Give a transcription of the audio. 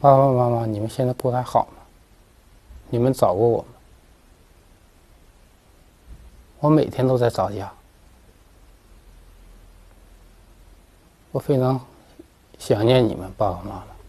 爸爸妈妈，你们现在过得还好吗？你们找过我吗？我每天都在找家，我非常想念你们，爸爸妈妈。